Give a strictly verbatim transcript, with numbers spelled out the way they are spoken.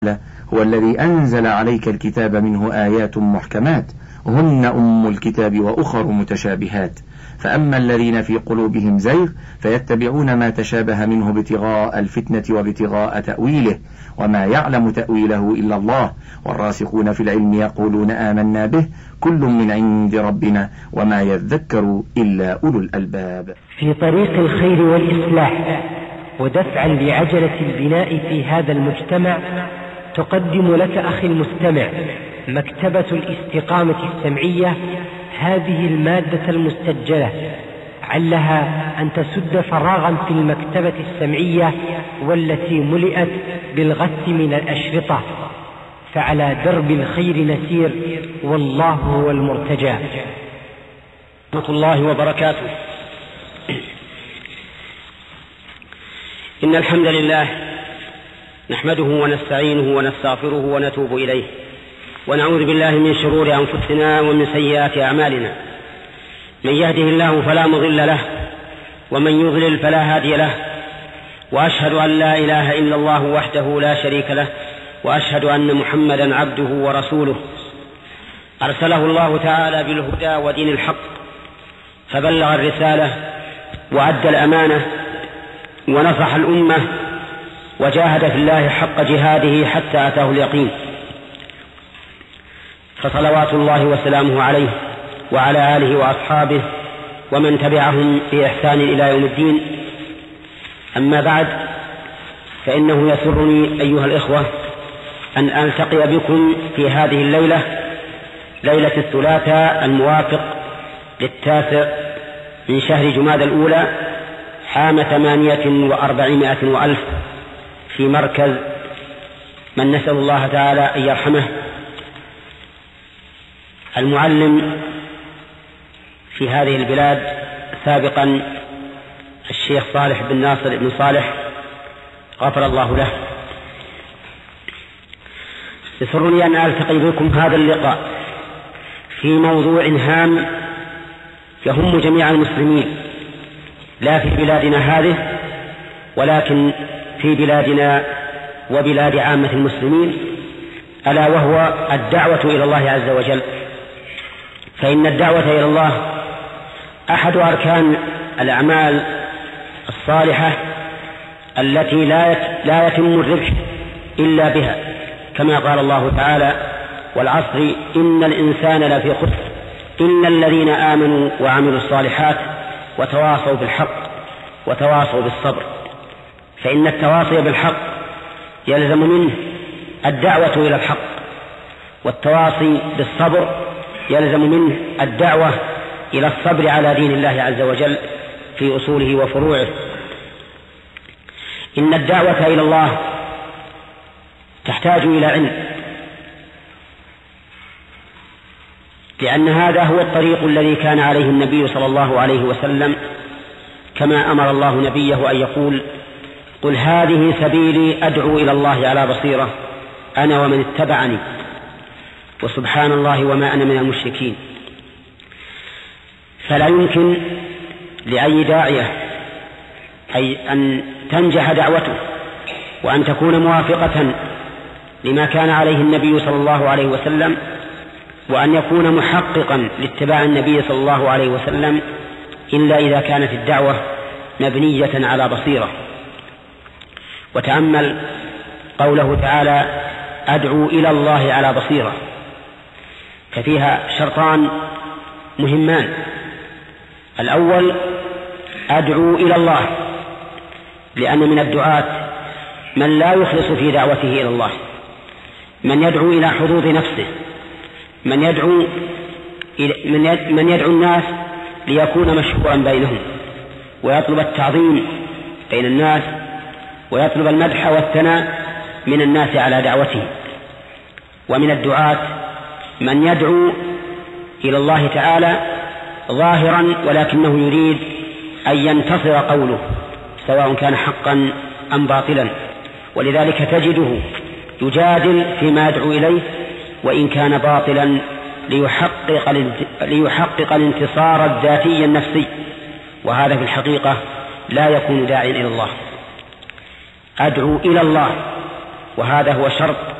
هو الذي أنزل عليك الكتاب منه آيات محكمات هن أم الكتاب وأخر متشابهات، فأما الذين في قلوبهم زيغ فيتبعون ما تشابه منه ابتغاء الفتنة وابتغاء تأويله، وما يعلم تأويله إلا الله، والراسخون في العلم يقولون آمنا به كل من عند ربنا وما يذكر إلا أولو الألباب. في طريق الخير والإصلاح ودفعا لعجلة البناء في هذا المجتمع تقدم لك أخي المستمع مكتبة الاستقامة السمعية هذه المادة المستجلة، علها أن تسد فراغا في المكتبة السمعية والتي ملئت بالغث من الأشرطة، فعلى درب الخير نسير والله هو المرتجى. ورحمة الله وبركاته. إن الحمد لله نحمده ونستعينه ونستغفره ونتوب إليه، ونعوذ بالله من شرور أنفسنا ومن سيئات أعمالنا، من يهده الله فلا مضل له ومن يضلل فلا هادي له، وأشهد أن لا إله إلا الله وحده لا شريك له، وأشهد أن محمدا عبده ورسوله أرسله الله تعالى بالهدى ودين الحق، فبلغ الرسالة وأدى الأمانة ونصح الأمة وجاهد في الله حق جهاده حتى أتاه اليقين، فصلوات الله وسلامه عليه وعلى آله وأصحابه ومن تبعهم بإحسان إلى يوم الدين. أما بعد، فإنه يسرني أيها الإخوة أن ألتقي بكم في هذه الليلة، ليلة الثلاثاء الموافق للتاسع من شهر جمادى الأولى عام ثمانية وأربعمائة وألف، في مركز من نسأل الله تعالى أن يرحمه المعلم في هذه البلاد سابقا الشيخ صالح بن ناصر بن صالح غفر الله له. يسرني أن ألتقي بكم هذا اللقاء في موضوع هام يهم جميع المسلمين، لا في بلادنا هذه ولكن في بلادنا وبلاد عامة المسلمين، ألا وهو الدعوة إلى الله عز وجل. فإن الدعوة إلى الله أحد أركان الأعمال الصالحة التي لا يتم الربح إلا بها، كما قال الله تعالى: والعصر إن الإنسان لفي خسر إلا الذين آمنوا وعملوا الصالحات وتواصوا بالحق وتواصوا بالصبر. فإن التواصي بالحق يلزم منه الدعوة إلى الحق، والتواصي بالصبر يلزم منه الدعوة إلى الصبر على دين الله عز وجل في أصوله وفروعه. إن الدعوة إلى الله تحتاج إلى علم، لأن هذا هو الطريق الذي كان عليه النبي صلى الله عليه وسلم، كما أمر الله نبيه أن يقول: قل هذه سبيلي أدعو إلى الله على بصيرة أنا ومن اتبعني وسبحان الله وما أنا من المشركين. فلا يمكن لأي داعية أي أن تنجح دعوته وأن تكون موافقة لما كان عليه النبي صلى الله عليه وسلم، وأن يكون محققا لاتباع النبي صلى الله عليه وسلم، إلا إذا كانت الدعوة مبنية على بصيرة. وتأمل قوله تعالى: أدعو إلى الله على بصيرة، ففيها شرطان مهمان: الأول أدعو إلى الله، لأن من الدعاة من لا يخلص في دعوته إلى الله، من يدعو إلى حظوظ نفسه، من يدعو من يدعو الناس ليكون مشهورا بينهم، ويطلب التعظيم بين الناس، ويطلب المدح والثناء من الناس على دعوته. ومن الدعاة من يدعو إلى الله تعالى ظاهرا ولكنه يريد أن ينتصر قوله سواء كان حقا أم باطلا، ولذلك تجده يجادل فيما يدعو إليه وإن كان باطلا ليحقق, ليحقق الانتصار الذاتي النفسي، وهذا في الحقيقة لا يكون داعيا إلى الله. أدعو إلى الله وهذا هو شرط